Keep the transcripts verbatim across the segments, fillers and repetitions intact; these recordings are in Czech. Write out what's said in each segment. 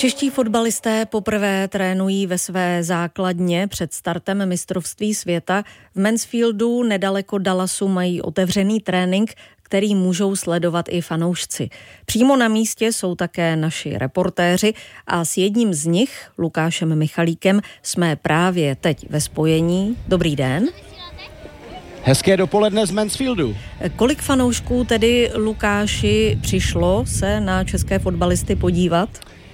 Čeští fotbalisté poprvé trénují ve své základně před startem mistrovství světa. V Mansfieldu nedaleko Dallasu mají otevřený trénink, který můžou sledovat i fanoušci. Přímo na místě jsou také naši reportéři a s jedním z nich, Lukášem Michalíkem, jsme právě teď ve spojení. Dobrý den. Hezké dopoledne z Mansfieldu. Kolik fanoušků tedy, Lukáši, přišlo se na české fotbalisty podívat?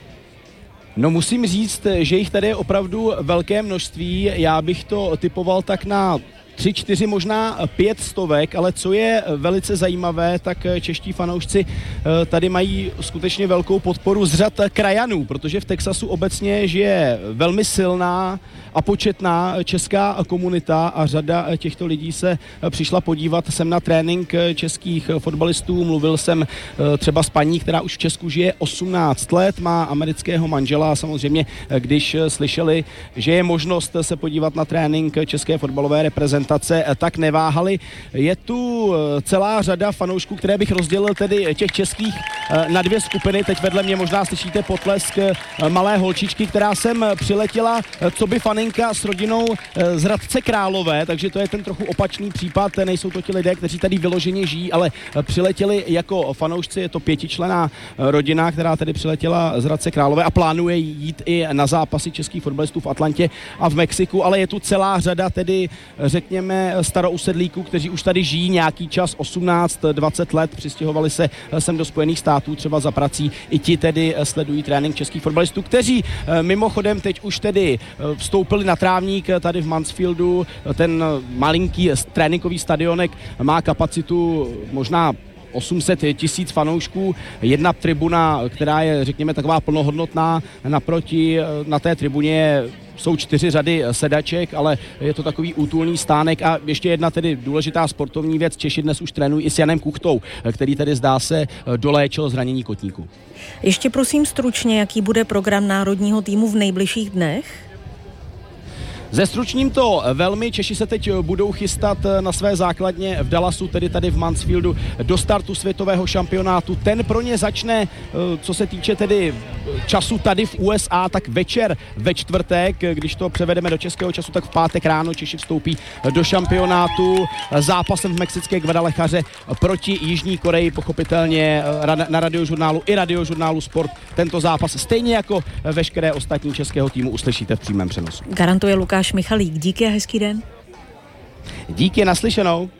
No musím říct, že jich tady je opravdu velké množství. Já bych to typoval tak na tři, čtyři, možná pět stovek, ale co je velice zajímavé, tak čeští fanoušci tady mají skutečně velkou podporu z řad krajanů, protože v Texasu obecně žije velmi silná a početná česká komunita a řada těchto lidí se přišla podívat sem na trénink českých fotbalistů. Mluvil jsem třeba s paní, která už v Česku žije osmnáct let, má amerického manžela a samozřejmě, když slyšeli, že je možnost se podívat na trénink české fotbalové reprezentace, tak neváhali. Je tu celá řada fanoušků, které bych rozdělil tedy těch českých na dvě skupiny. Teď vedle mě možná slyšíte potlesk malé holčičky, která sem přiletěla co by faninka s rodinou z Hradce Králové, takže to je ten trochu opačný případ. Nejsou to ti lidé, kteří tady vyloženě žijí, ale přiletěli jako fanoušci. Je to pětičlenná rodina, která tedy přiletěla z Hradce Králové a plánuje jít i na zápasy českých fotbalistů v Atlantě a v Mexiku, ale je tu celá řada tedy, řekněme, starousedlíků, kteří už tady žijí nějaký čas, osmnáct dvacet let, přistěhovali se sem do Spojených států třeba za prací. I ti tedy sledují trénink českých fotbalistů, kteří mimochodem teď už tedy vstoupili na trávník tady v Mansfieldu. Ten malinký tréninkový stadionek má kapacitu možná osm set tisíc fanoušků, jedna tribuna, která je, řekněme, taková plnohodnotná, naproti na té tribuně jsou čtyři řady sedaček, ale je to takový útulný stánek. A ještě jedna tedy důležitá sportovní věc, Češi dnes už trénují i s Janem Kuchtou, který tedy zdá se doléčil zranění kotníku. Ještě prosím stručně, jaký bude program národního týmu v nejbližších dnech? Zestručním to velmi, Češi se teď budou chystat na své základně v Dallasu, tedy tady v Mansfieldu, do startu světového šampionátu. Ten pro ně začne, co se týče tedy času tady v U S A, tak večer ve čtvrtek, když to převedeme do českého času, tak v pátek ráno Češi vstoupí do šampionátu zápasem v mexické Guadalajaře proti Jižní Koreji, pochopitelně na Radiožurnálu i Radiožurnálu Sport. Tento zápas, stejně jako veškeré ostatní českého týmu, uslyšíte v přímém přenosu. Garantuje Lukáš Michalík. Díky a hezký den. Díky, naslyšenou.